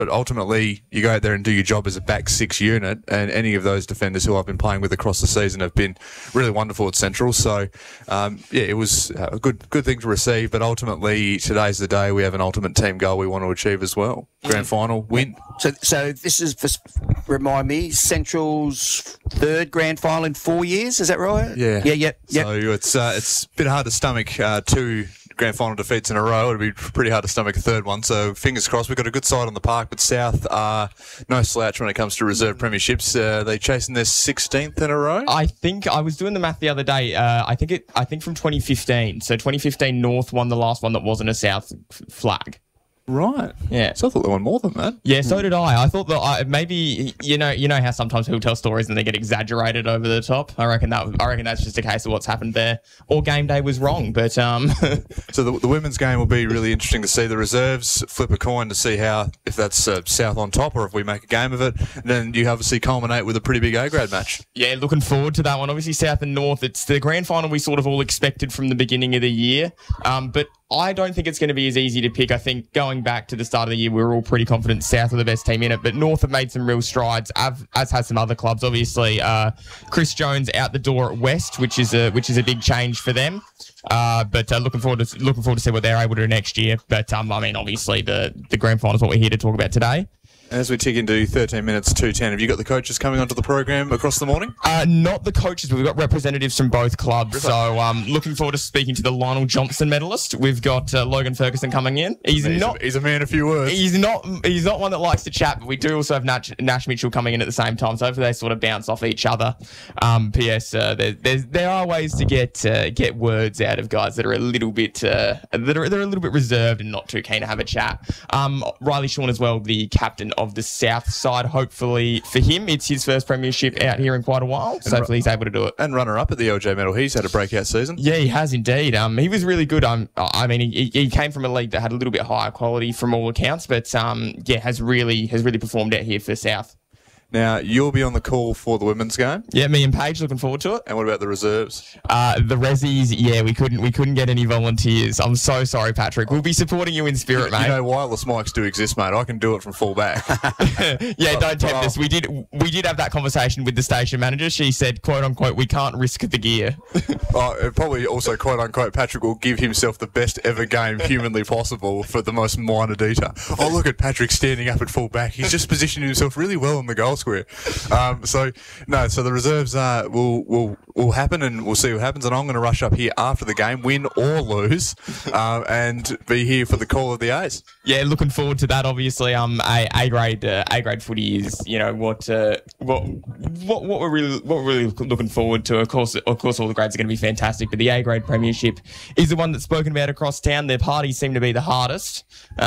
But ultimately, you go out there and do your job as a back six unit, and any of those defenders who I've been playing with across the season have been really wonderful at Central. So, it was a good thing to receive. But ultimately, today's the day. We have an ultimate team goal we want to achieve as well. Grand final win. So this is, remind me, Central's third grand final in 4 years. Is that right? Yeah. Yeah. So it's a bit hard to stomach two grand final defeats in a row. It'd be pretty hard to stomach a third one. So fingers crossed. We've got a good side on the park, but South are no slouch when it comes to reserve premierships. They chasing their 16th in a row. I think I was doing the math the other day. I think from 2015. So 2015 North won the last one that wasn't a South flag. Right. Yeah. So I thought they won more than that. Yeah, so did I. I thought that maybe you know how sometimes people tell stories and they get exaggerated over the top. I reckon that's just a case of what's happened there. Or game day was wrong, but So the women's game will be really interesting to see. The reserves flip a coin to see if that's South on top or if we make a game of it. And then you obviously culminate with a pretty big A-grade match. Yeah, looking forward to that one. Obviously, South and North. It's the grand final we sort of all expected from the beginning of the year, but I don't think it's going to be as easy to pick. I think going back to the start of the year, we were all pretty confident South were the best team in it, but North have made some real strides, as has some other clubs. Obviously, Chris Jones out the door at West, which is a big change for them. But looking forward to see what they're able to do next year. But I mean, obviously, the grand final is what we're here to talk about today. As we tick into 13 minutes to 10, have you got the coaches coming onto the program across the morning? Not the coaches, but we've got representatives from both clubs. So looking forward to speaking to the Lionel Johnson medalist. We've got Logan Ferguson coming in. He's a man of few words. He's not one that likes to chat, but we do also have Nash Mitchell coming in at the same time. So hopefully they sort of bounce off each other. P.S. There are ways to get words out of guys that are a little bit they're a little bit reserved and not too keen to have a chat. Riley Shawn as well, the captain of the South side. Hopefully for him, it's his first premiership out here in quite a while. So hopefully he's able to do it. And runner-up at the LJ medal. He's had a breakout season. Yeah, he has indeed. He was really good. I mean, he came from a league that had a little bit higher quality from all accounts, but has really performed out here for South. Now, you'll be on the call for the women's game. Yeah, me and Paige looking forward to it. And what about the reserves? The Rezzies, yeah, we couldn't get any volunteers. I'm so sorry, Patrick. We'll be supporting you in spirit, mate. You know, wireless mics do exist, mate. I can do it from full back. Yeah, don't tempt us. We did have that conversation with the station manager. She said, quote unquote, we can't risk the gear. Probably also, quote unquote, Patrick will give himself the best ever game humanly possible for the most minor detail. Oh, look at Patrick standing up at full back. He's just positioned himself really well in the goal square. So the reserves will happen, and we'll see what happens. And I'm going to rush up here after the game, win or lose, and be here for the call of the A's. Yeah, looking forward to that. Obviously, A grade footy is what we're really looking forward to. Of course, all the grades are going to be fantastic, but the A grade premiership is the one that's spoken about across town. Their parties seem to be the hardest.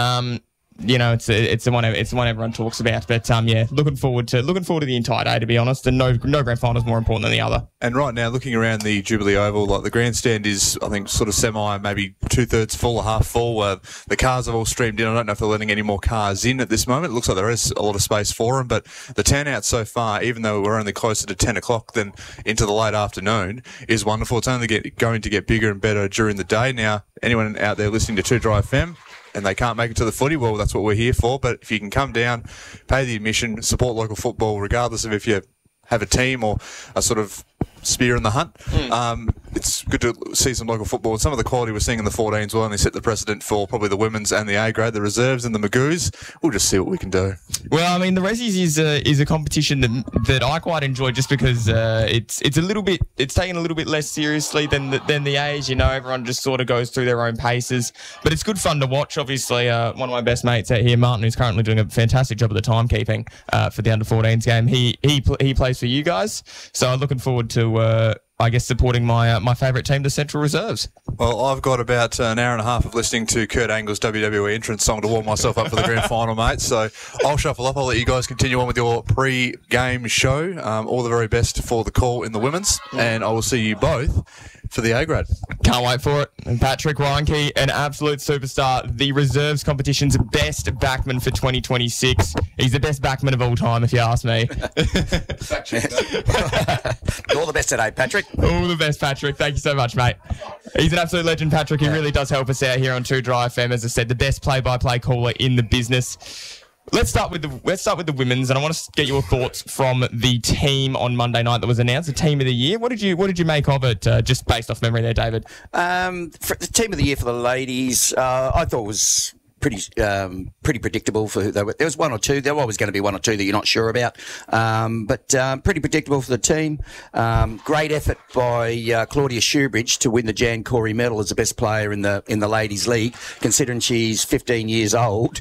It's the one everyone talks about. But looking forward to the entire day, to be honest. And no grand final is more important than the other. And right now, looking around the Jubilee Oval, like the grandstand is, I think, sort of semi, maybe 2/3 full or half full. The cars have all streamed in. I don't know if they're letting any more cars in at this moment. It looks like there is a lot of space for them. But the turnout so far, even though we're only closer to 10 o'clock than into the late afternoon, is wonderful. It's only going to get bigger and better during the day. Now, anyone out there listening to 2 Dry FM, and they can't make it to the footy, well, that's what we're here for. But if you can come down, pay the admission, support local football, regardless of if you have a team or a sort of spear in the hunt. It's good to see some local football. And some of the quality we're seeing in the 14s will only set the precedent for probably the women's and the A grade, the reserves and the Magoos. We'll just see what we can do. Well, I mean, the Rezzies is a competition that I quite enjoy, just because it's taken a little bit less seriously than the A's. Everyone just sort of goes through their own paces, but it's good fun to watch. Obviously, one of my best mates out here, Martin, who's currently doing a fantastic job of the timekeeping for the under 14s game. He plays for you guys, so I'm looking forward to supporting my favourite team, the Central Reserves. Well, I've got about an hour and a half of listening to Kurt Angle's WWE entrance song to warm myself up for the grand final, mate. So I'll shuffle up. I'll let you guys continue on with your pre-game show. All the very best for the call in the women's, and I will see you both for the A grade. Can't wait for it. And Patrick Reinke, an absolute superstar, the reserves competition's best backman for 2026. He's the best backman of all time, if you ask me. All the best today, Patrick. All the best, Patrick. Thank you so much, mate. He's an absolute legend, Patrick. He really does help us out here on 2 Dry FM. As I said, the best play-by-play caller in the business. Let's start with the women's, and I want to get your thoughts from the team on Monday night that was announced, the team of the year. What did you make of it, just based off memory there, David? For the team of the year for the ladies, I thought was pretty predictable for who they were. There was one or two. There were always going to be one or two that you're not sure about, but pretty predictable for the team. Great effort by Claudia Shoebridge to win the Jan Corey medal as the best player in the ladies' league, considering she's 15 years old.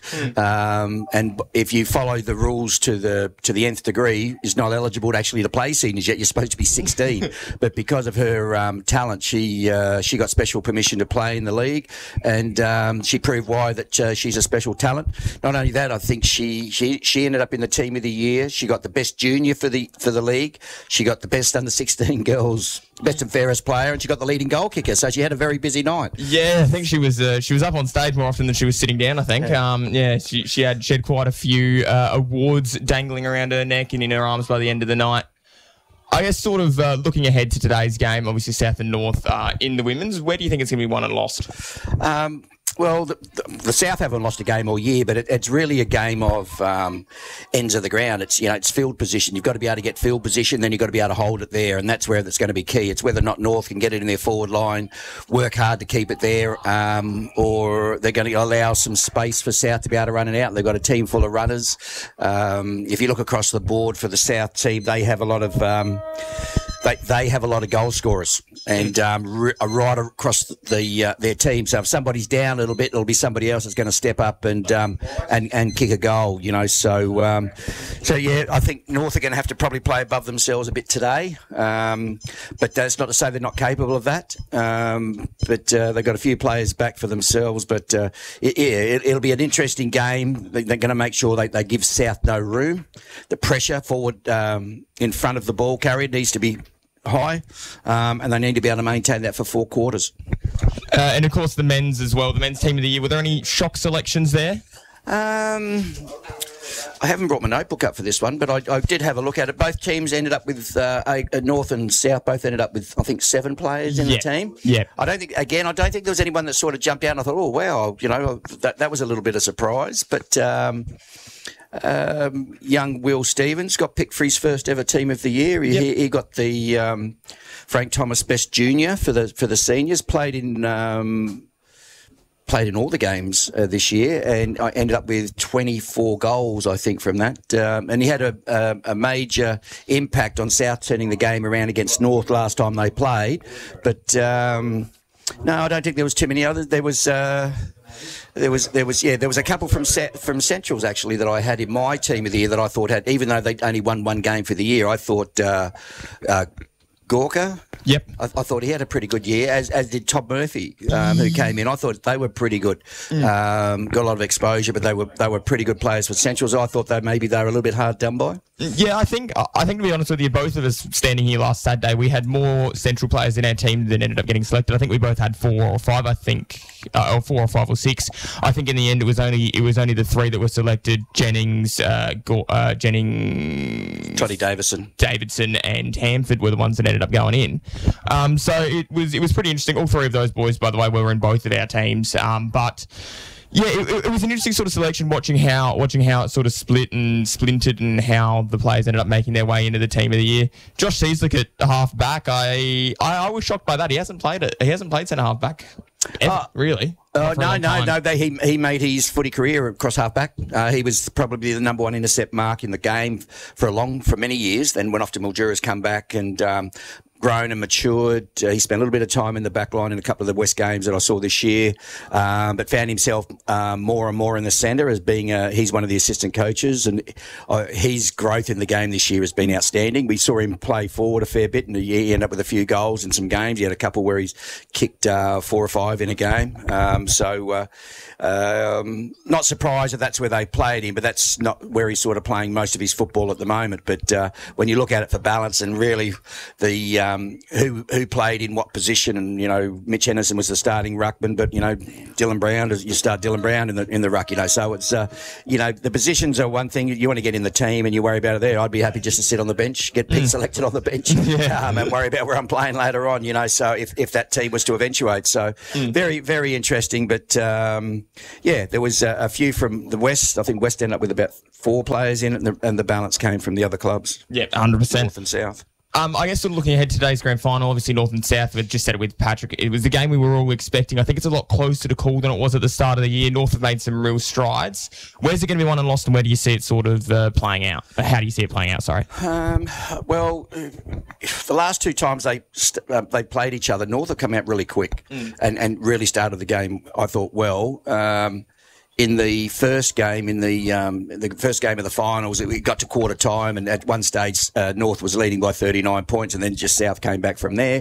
And if you follow the rules to the nth degree, is not eligible to play seniors yet. You're supposed to be 16, but because of her talent, she got special permission to play in the league, and she proved why that. She's a special talent. Not only that, I think she ended up in the team of the year. She got the best junior for the league. She got the best under 16 girls, best and fairest player, and she got the leading goal kicker. So she had a very busy night. Yeah, I think she was up on stage more often than she was sitting down. I think. She had quite a few awards dangling around her neck and in her arms by the end of the night. I guess sort of looking ahead to today's game, obviously South and North in the women's. Where do you think it's going to be won and lost? Well, the South haven't lost a game all year, but it's really a game of ends of the ground. It's field position. You've got to be able to get field position, then you've got to be able to hold it there, and that's where that's going to be key. It's whether or not North can get it in their forward line, work hard to keep it there, or they're going to allow some space for South to be able to run it out. They've got a team full of runners. If you look across the board for the South team, they have a lot of they have a lot of goal scorers, and right across their team. So if somebody's down a little bit, it'll be somebody else that's going to step up and kick a goal. So yeah, I think North are going to have to probably play above themselves a bit today. But that's not to say they're not capable of that. But they've got a few players back for themselves. But it'll be an interesting game. They're going to make sure they give South no room. The pressure forward in front of the ball carrier needs to be high, and they need to be able to maintain that for 4 quarters. And of course the men's as well, the men's team of the year. Were there any shock selections there? I haven't brought my notebook up for this one, but I did have a look at it. Both teams ended up with North and South both ended up with, I think, 7 players in the team. Yeah. I don't think there was anyone that sort of jumped out and I thought, oh wow, that was a little bit of surprise. But young Will Stevens got picked for his first ever team of the year. He got the Frank Thomas Best Junior for the seniors. Played in all the games this year, and I ended up with 24 goals, I think, from that. And he had a major impact on South turning the game around against North last time they played. But no, I don't think there was too many others. There was a couple from Centrals actually that I had in my team of the year that I thought had, even though they only won 1 game for the year, I thought Gorka. Yep. I thought he had a pretty good year, as did Tom Murphy, who came in. I thought they were pretty good. Got a lot of exposure, but they were pretty good players for Centrals. I thought maybe they were a little bit hard done by. Yeah, I think to be honest with you, both of us standing here last Saturday, we had more Central players in our team than ended up getting selected. I think we both had 4 or 5. I think, or 4 or 5 or 6. I think in the end it was only the 3 that were selected: Jennings, Toddy Davidson, and Hamford were the ones that ended up going in. So it was pretty interesting. All 3 of those boys, by the way, were in both of our teams. But yeah, it was an interesting sort of selection, watching how it sort of split and splintered, and how the players ended up making their way into the team of the year. Josh Seaslick at half back, I was shocked by that. He hasn't played centre half back ever, really. No. He made his footy career across halfback. He was probably the number 1 intercept mark in the game for many years. Then went off to Mildura's, come back and grown and matured. He spent a little bit of time in the back line in a couple of the West games that I saw this year, but found himself more and more in the centre as being he's one of the assistant coaches, and his growth in the game this year has been outstanding. We saw him play forward a fair bit, and he ended up with a few goals in some games. He had a couple where he's kicked 4 or 5 in a game. Not surprised that that's where they played him, but that's not where he's sort of playing most of his football at the moment. But when you look at it for balance, and really the who played in what position. And, Mitch Henderson was the starting ruckman, but, Dylan Brown, you start Dylan Brown in the ruck, So it's, the positions are one thing. You want to get in the team and you worry about it there. I'd be happy just to sit on the bench, get picked selected on the bench, and worry about where I'm playing later on, So if that team was to eventuate. So very, very interesting. But, there was a few from the West. I think West ended up with about 4 players in it, and the balance came from the other clubs. Yeah, 100%. North and South. I guess sort of looking ahead to today's grand final, obviously North and South, we just said it with Patrick, it was the game we were all expecting. I think it's a lot closer to call than it was at the start of the year. North have made some real strides. Where's it going to be won and lost, and where do you see it sort of playing out? How do you see it playing out, sorry? The last 2 times they played each other, North have come out really quick and really started the game, I thought, well. In the first game, in the first game of the finals, it got to quarter time, and at one stage, North was leading by 39 points, and then just South came back from there.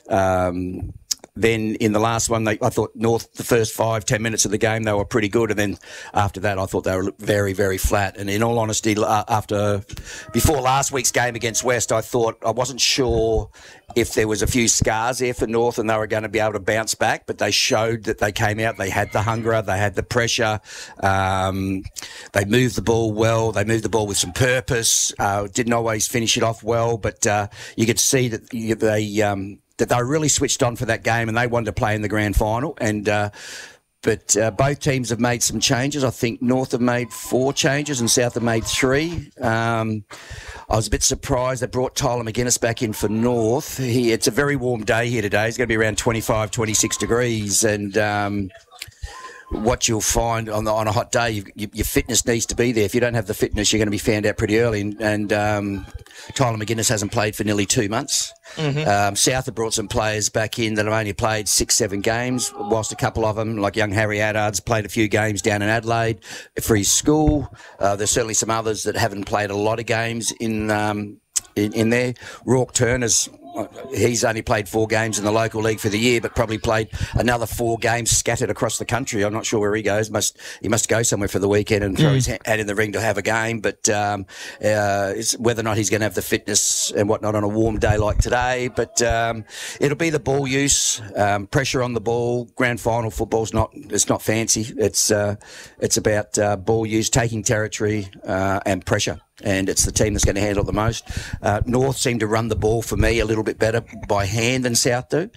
Then in the last one, I thought North, the first 5-10 minutes of the game, they were pretty good. And then after that, I thought they were very, very flat. And in all honesty, before last week's game against West, I wasn't sure if there was a few scars there for North and they were going to be able to bounce back, but they showed that they came out, they had the hunger, they had the pressure, they moved the ball well, they moved the ball with some purpose, didn't always finish it off well, but you could see that they really switched on for that game and they wanted to play in the grand final. But both teams have made some changes. I think North have made 4 changes and South have made 3. I was a bit surprised they brought Tyler McGuinness back in for North. It's a very warm day here today. It's going to be around 25, 26 degrees. And what you'll find on a hot day, your fitness needs to be there. If you don't have the fitness, you're going to be found out pretty early. And Tyler McGuinness hasn't played for nearly 2 months. South have brought some players back in that have only played 6-7 games, whilst a couple of them, like young Harry Addard's, played a few games down in Adelaide for his school. There's certainly some others that haven't played a lot of games in there. Rourke Turner's, he's only played 4 games in the local league for the year, but probably played another 4 games scattered across the country. I'm not sure where he goes. He must go somewhere for the weekend and throw his hat in the ring to have a game. But it's whether or not he's going to have the fitness and whatnot on a warm day like today. But it'll be the ball use, pressure on the ball. Grand final football's not fancy. It's about ball use, taking territory, and pressure. And it's the team that's going to handle it the most. North seem to run the ball for me a little bit better by hand than South do.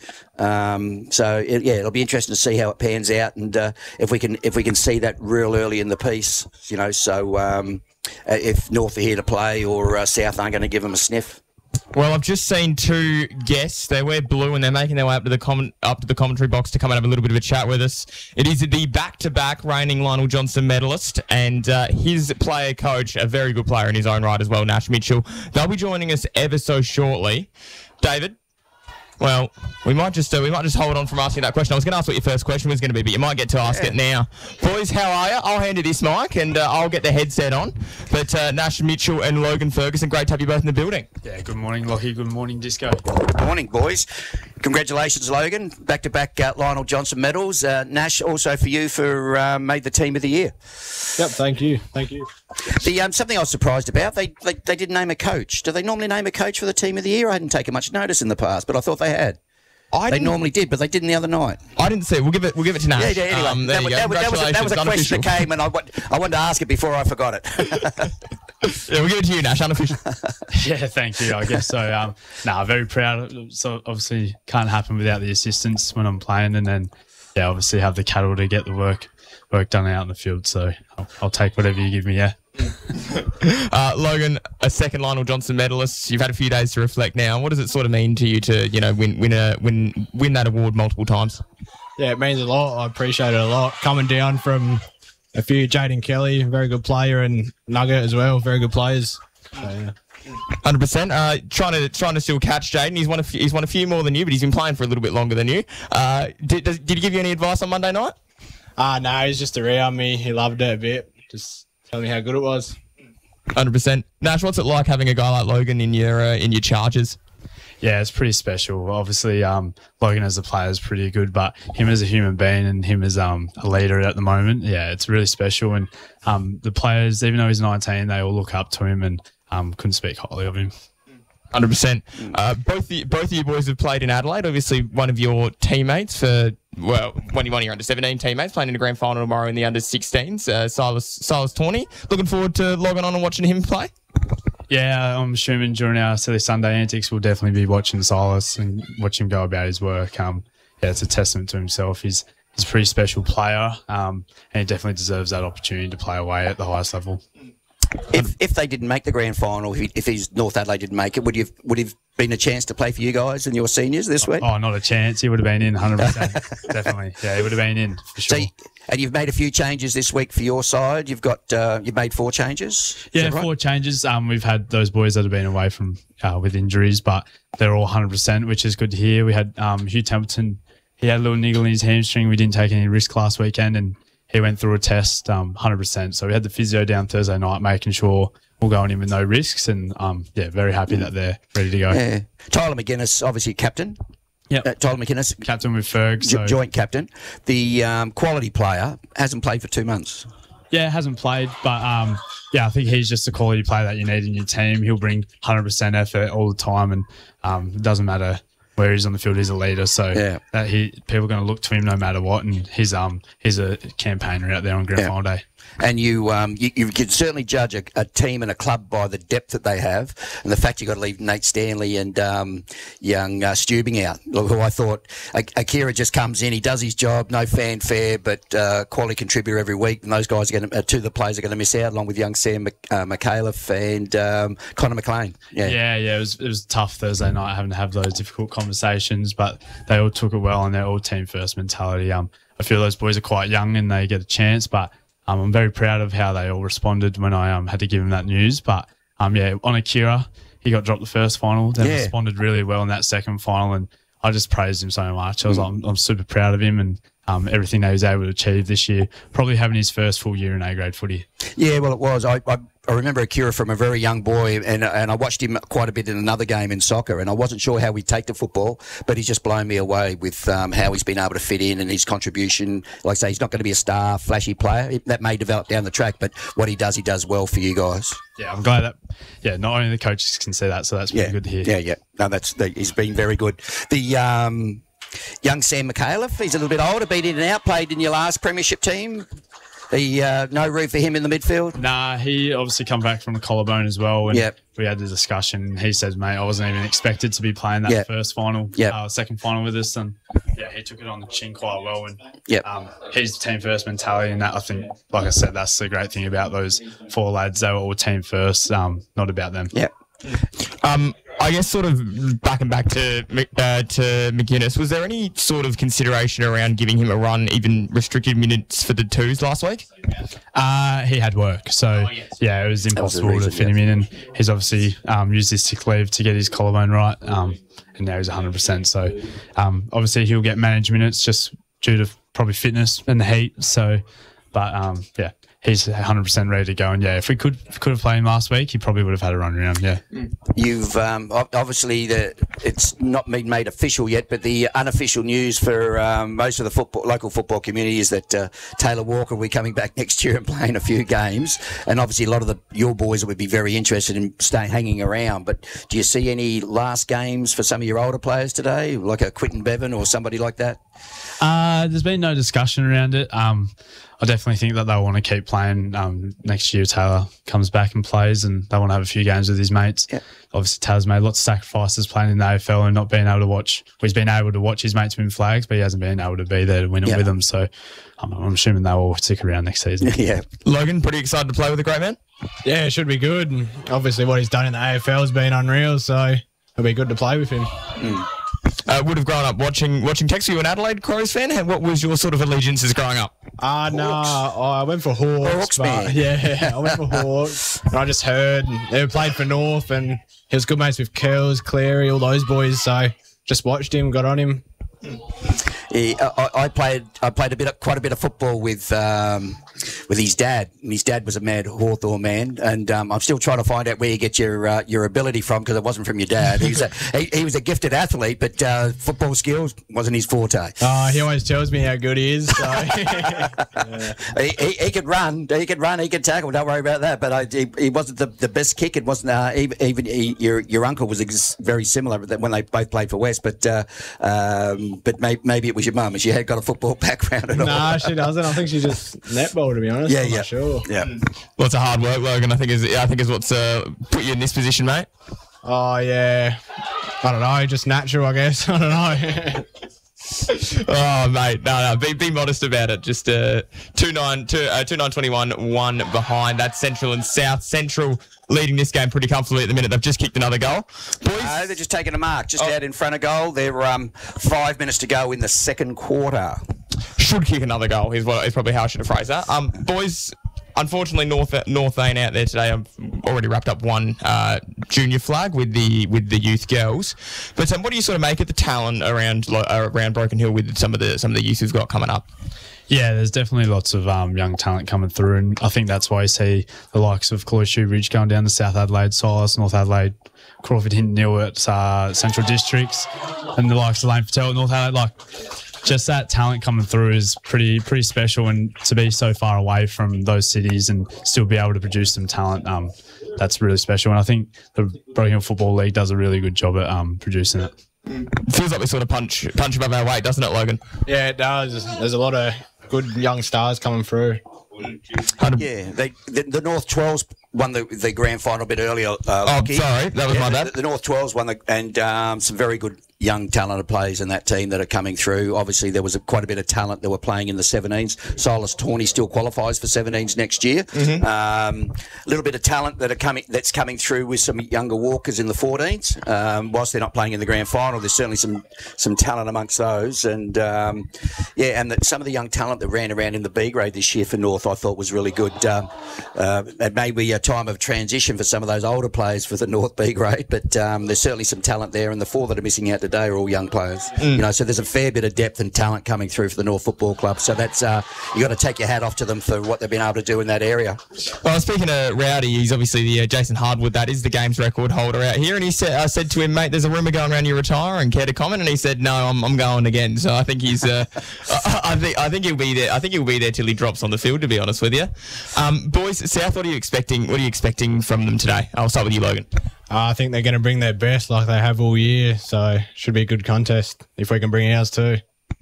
It'll be interesting to see how it pans out, and if we can see that real early in the piece, So if North are here to play or South aren't going to give them a sniff. Well, I've just seen 2 guests. They wear blue and they're making their way up to the commentary box to come and have a little bit of a chat with us. It is the back-to-back reigning Lionel Johnson medalist and his player coach, a very good player in his own right as well, Nash Mitchell. They'll be joining us ever so shortly. David? Well, we might just hold on from asking that question. I was going to ask what your first question was going to be, but you might get to ask it now. Boys, how are you? I'll hand you this mic and I'll get the headset on. But Nash Mitchell and Logan Ferguson, great to have you both in the building. Yeah, good morning, Lockie. Good morning, Disco. Good morning, boys. Congratulations, Logan. Back-to-back Lionel Johnson medals. Nash, also for you for made the team of the year. Yep, thank you. Thank you. Something I was surprised about, they didn't name a coach. Do they normally name a coach for the team of the year? I hadn't taken much notice in the past, but I thought they had. They normally did, but they didn't the other night. I didn't see it. We'll give it to Nash. Yeah, anyway. That was a question that came, and I wanted to ask it before I forgot it. Yeah, we'll give it to you, Nash, unofficial. Yeah, thank you. I guess so. Very proud. So obviously can't happen without the assistants when I'm playing, and then obviously have the cattle to get the work done out in the field. So I'll take whatever you give me. Yeah. Logan, a second Lionel Johnson medalist. You've had a few days to reflect now. What does it sort of mean to you to win that award multiple times? Yeah, it means a lot. I appreciate it a lot. Coming down from a few, Jaden Kelly, very good player, and Nugget as well, very good players. So, yeah. 100%. Trying to still catch Jaden. He's won a few more than you, but he's been playing for a little bit longer than you. Did he give you any advice on Monday night? No, he's just around me. He loved it a bit. Just tell me how good it was. 100%. Nash, what's it like having a guy like Logan in your charges? Yeah, it's pretty special. Obviously, Logan as a player is pretty good, but him as a human being and him as a leader at the moment, it's really special. And the players, even though he's 19, they all look up to him and couldn't speak highly of him. 100%. Both of you boys have played in Adelaide. Obviously, one of your teammates for one of your under-17 teammates playing in the grand final tomorrow in the under-16s, Silas Tawney. Looking forward to logging on and watching him play. Yeah, I'm assuming during our Silly Sunday antics, we'll definitely be watching Silas and watch him go about his work. It's a testament to himself. He's a pretty special player, and he definitely deserves that opportunity to play away at the highest level. If they didn't make the grand final, if he's North Adelaide didn't make it, would have been a chance to play for you guys and your seniors this week? Oh, not a chance. He would have been in 100%. Definitely. Yeah, he would have been in for sure. And you've made a few changes this week for your side. You've made 4 changes. Yeah, 4 changes. We've had those boys that have been away from with injuries, but they're all 100%, which is good to hear. We had Hugh Templeton. He had a little niggle in his hamstring. We didn't take any risk last weekend, and he went through a test 100%. So we had the physio down Thursday night, making sure we're going in with no risks, and very happy that they're ready to go. Yeah. Tyler McGuinness, obviously captain. Yeah, Tyler McGuinness, captain with Ferg, so. Joint captain. The quality player hasn't played for 2 months. Yeah, hasn't played, but I think he's just a quality player that you need in your team. He'll bring 100% effort all the time, and it doesn't matter where he's on the field, he's a leader. So people are going to look to him no matter what, and he's a campaigner out there on grand final day. And you can certainly judge a team and a club by the depth that they have, and the fact you've got to leave Nate Stanley and young Stubing out, who I thought Akira just comes in, he does his job, no fanfare, but quality contributor every week. And those guys are going to, 2 of the players are going to miss out, along with young Sam McAuliffe and Connor McLean. It was tough Thursday night having to have those difficult conversations, but they all took it well, and they're all team first mentality. I feel those boys are quite young and they get a chance, but I'm very proud of how they all responded when I had to give them that news. But on Akira, he got dropped the first final, then responded really well in that second final, and I just praised him so much. I was like, I'm super proud of him and everything that he was able to achieve this year. Probably having his first full year in A-grade footy. Yeah, well, it was. I remember Akira from a very young boy, and I watched him quite a bit in another game in soccer, and I wasn't sure how he'd take the football, but he's just blown me away with how he's been able to fit in and his contribution. Like I say, he's not going to be a star, flashy player. That may develop down the track, but what he does well for you guys. Yeah, I'm glad that, not only the coaches can see that, so that's really good to hear. Yeah. No, he's been very good. The young Sam McAuliffe, he's a little bit older, been in and out, played in your last premiership team. No room for him in the midfield? Nah, he obviously come back from a collarbone as well. And we had the discussion. He says, mate, I wasn't even expected to be playing that first final, second final with us. And he took it on the chin quite well. And his team first mentality, and that, I think, like I said, that's the great thing about those 4 lads. They were all team first, not about them. Yeah. I guess sort of back to McGuinness, was there any sort of consideration around giving him a run, even restricted minutes for the 2s last week? He had work, so it was impossible to fit him in, and he's obviously used his sick leave to get his collarbone right, and now he's 100%. So obviously he'll get managed minutes just due to probably fitness and the heat. So, but he's 100% ready to go. And if we could have played him last week, he probably would have had a run around. Yeah. You've obviously it's not been made official yet, but the unofficial news for most of the local football community is that Taylor Walker will be coming back next year and playing a few games. And obviously a lot of your boys would be very interested in hanging around. But do you see any last games for some of your older players today, like a Quinton Bevan or somebody like that? There's been no discussion around it. I definitely think that they'll want to keep playing next year. Taylor comes back and plays, and they want to have a few games with his mates. Yeah. Obviously, Taylor's made lots of sacrifices playing in the AFL and not being able to watch. Well, he's been able to watch his mates win flags, but he hasn't been able to be there to win it with them. So I'm assuming they will stick around next season. Yeah. Logan, pretty excited to play with the great man? Yeah, it should be good. And obviously what he's done in the AFL has been unreal, so it'll be good to play with him. Would have grown up watching Texas. Were you an Adelaide Crows fan? What was your sort of allegiances growing up? I went for Hawks. I went for Hawks. And I just heard they played for North, and he was good mates with Curls, Cleary, all those boys. So just watched him, got on him. Yeah, I played quite a bit of football with his dad. And his dad was a mad Hawthorn man, and I'm still trying to find out where you get your ability from, because it wasn't from your dad. He was a gifted athlete, but football skills wasn't his forte. He always tells me how good he is. So. He could run, he could tackle. Don't worry about that. But he wasn't the best kick. It wasn't your uncle was very similar when they both played for West. But maybe it was your mum. She had got a football background at all. Nah, she doesn't. I think she's just netball, to be honest. Yeah, I'm not sure. Yeah. Lots of hard work, Logan. I think is what's put you in this position, mate. Oh yeah. I don't know. Just natural, I guess. I don't know. Oh mate, no, be modest about it. Just 2-9-21, 1 behind. That's Central and South. Central leading this game pretty comfortably at the minute. They've just kicked another goal. Boys, no, they're just taking a mark, just out in front of goal. They're 5 minutes to go in the second quarter. Should kick another goal is probably how I should have phrased that. Boys. Unfortunately, North ain't out there today. I've already wrapped up one junior flag with the youth girls. But what do you sort of make of the talent around Broken Hill with some of the youth we've got coming up? Yeah, there's definitely lots of young talent coming through, and I think that's why you see the likes of Cloister Ridge going down to South Adelaide, Silas, North Adelaide, Crawford, Hinton, Newark, Central Districts, and the likes of Lane Patel, North Adelaide. Just that talent coming through is pretty special, and to be so far away from those cities and still be able to produce some talent, that's really special. And I think the Broken Hill Football League does a really good job at producing it. Feels like we sort of punch above our weight, doesn't it, Logan? Yeah, it does. There's a lot of good young stars coming through. Yeah, the North 12s won the grand final a bit earlier. Sorry, that was my bad. The North 12s won and some very good young talented players in that team that are coming through. Obviously, there was quite a bit of talent that were playing in the 17s. Silas Tawney still qualifies for 17s next year. A little bit of talent that's coming through with some younger walkers in the 14s. Whilst they're not playing in the grand final, there's certainly some talent amongst those. And some of the young talent that ran around in the B grade this year for North, I thought was really good. It may be a time of transition for some of those older players for the North B grade, but there's certainly some talent there, and the 4 that are missing out today are all young players. So there's a fair bit of depth and talent coming through for the North Football Club. So that's you got to take your hat off to them for what they've been able to do in that area. Well, speaking of Rowdy, he's obviously the Jason Hardwood. That is the game's record holder out here, and he said, I said to him, mate, there's a rumour going around you retiring. Care to comment? And he said, no, I'm going again. So I think he's I think he'll be there. I think he'll be there till he drops on the field, to be honest with you. Boys, South, what are you expecting? What are you expecting from them today? I'll start with you, Logan. I think they're going to bring their best like they have all year, so should be a good contest if we can bring ours too.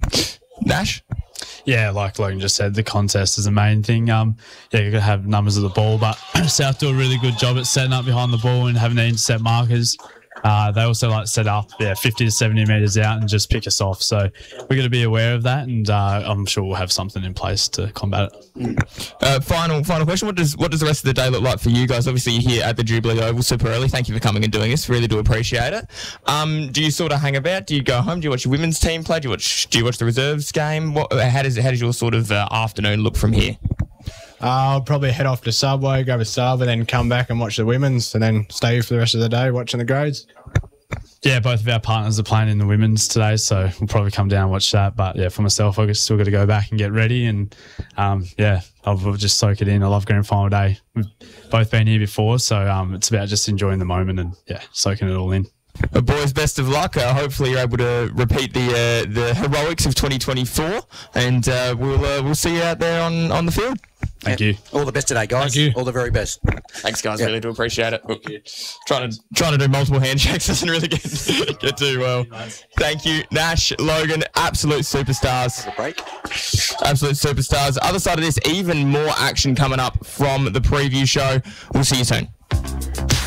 Nash? Yeah, like Logan just said, the contest is the main thing. You've got to have numbers of the ball, but South do a really good job at setting up behind the ball and having the intercept markers. They also set up 50 to 70 metres out and just pick us off. So we're going to be aware of that, and I'm sure we'll have something in place to combat it. Final question. What does the rest of the day look like for you guys? Obviously, you're here at the Jubilee Oval super early. Thank you for coming and doing this. Really do appreciate it. Do you sort of hang about? Do you go home? Do you watch your women's team play? Do you watch the reserves game? How does your sort of afternoon look from here? I'll probably head off to Subway, grab a sub, and then come back and watch the women's, and then stay here for the rest of the day watching the grades. Yeah, both of our partners are playing in the women's today, so we'll probably come down and watch that. But yeah, for myself, I've still got to go back and get ready, and I'll just soak it in. I love grand final day. We've both been here before, so it's about just enjoying the moment and soaking it all in. Boys, best of luck. Hopefully you're able to repeat the heroics of 2024, and we'll see you out there on the field. Thank you. All the best today, guys. Thank you. All the very best. Thanks, guys. Really do appreciate it. Trying to do multiple handshakes doesn't really get too well. Thank you, Nash, Logan, absolute superstars. Break. Absolute superstars. Other side of this, even more action coming up from the preview show. We'll see you soon.